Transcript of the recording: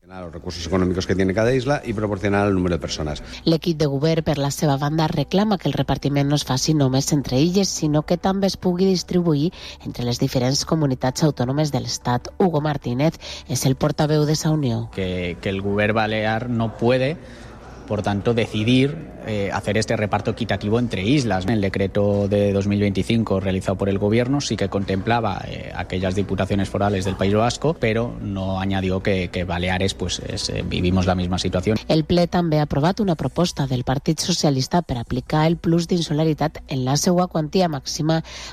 Los recursos econòmics que tiene cada isla i proporcionar el número de persones. L'equip de govern, per la seva banda, reclama que el repartiment no es faci només entre illes, sinó que també es pugui distribuir entre les diferents comunitats autònomes de l'Estat. Hugo Martínez és el portaveu de esa unió. Que el govern balear no puede, por tanto, decidir hacer este reparto equitativo entre islas. El decreto de 2025 realizado por el Gobierno sí que contemplaba aquellas diputaciones forales del País Vasco, pero no añadió que Baleares vivimos la misma situación. El ple també ha aprovat una proposta del Partit Socialista per aplicar el plus d'insularitat en la seva quantia màxima